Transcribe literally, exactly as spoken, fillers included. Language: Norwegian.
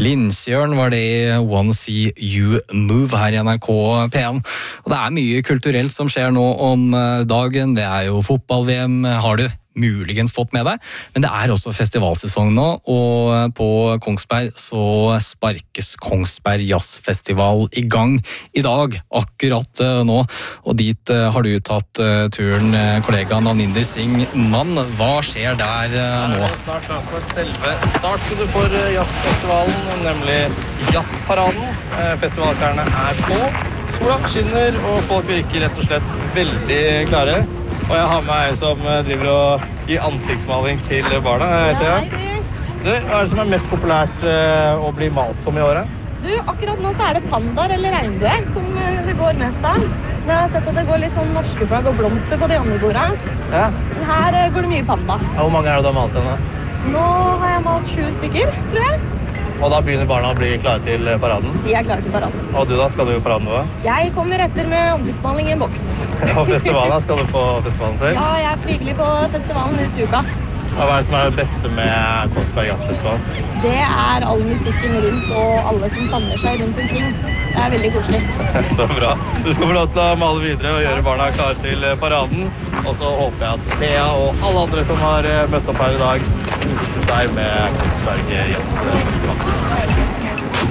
Lindsjørn var det One See You Move her i N R K P en. Og det er mye kulturelt som skjer nå om dagen. Det er jo fotball-V M, har du muligens fått med deg. Men det er også festivalsesong nå, og på Kongsberg så sparkes Kongsberg Jazzfestival i gang i dag, akkurat nå. Og dit har du tatt turen, kollega Navninder Singh Mann. Hva skjer der nå? Snart klar for selve startskuddet for jazzfestivalen, nemlig Jazzparaden. Festivalklærne er på, sola skinner, og folk virker rett og slett veldig klare. Og jeg har med en som driver og gir ansiktsmaling til barna. Jeg heter jeg. Du, hva er det som er mest populært å bli malt som i året? Du, akkurat nå så er det pandaer eller regnbuer som det går mest av. Jeg har sett at det går litt sånn norske flagg og blomster på de andre bordene. Ja. Her går det mye panda. Ja, hvor mange er det du har malt denne? Nå har jeg malt sju stykker, tror jeg. Og da begynner barna å bli klare til paraden? De er klare til paraden. Og du da, skal du i paraden nå? Jeg kommer etter med ansiktsmaling i en boks. Og festivalen, skal du på festivalen selv? Ja, jeg er frivillig på festivalen ut i uka. Og hva er det som er det beste med Kongsberg Jazzfestival? Det er all musikken rundt og alle som samler seg rundt omkring. Det er veldig koselig. Så bra. Du skal få lov til å male videre og gjøre barna klare til paraden. Og så håper jeg at Thea og alle andre som har møtt opp her i dag koser seg med Kongsberg Jazzfestival.